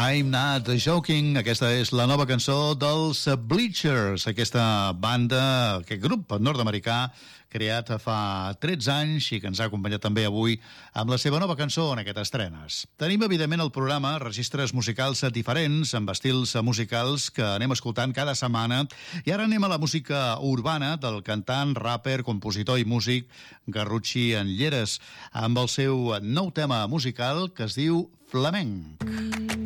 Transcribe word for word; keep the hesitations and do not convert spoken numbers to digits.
I'm Not Joking. Aquesta és la nova cançó dels Bleachers, aquesta banda, aquest grup nord-americà creat fa tretze anys i que ens ha acompanyat també avui amb la seva nova cançó en aquestes estrenes. Tenim, evidentment, al programa registres musicals diferents, amb estils musicals que anem escoltant cada setmana, i ara anem a la música urbana del cantant, rapper, compositor i músic Garruchi Lleres, amb el seu nou tema musical que es diu Flamenc.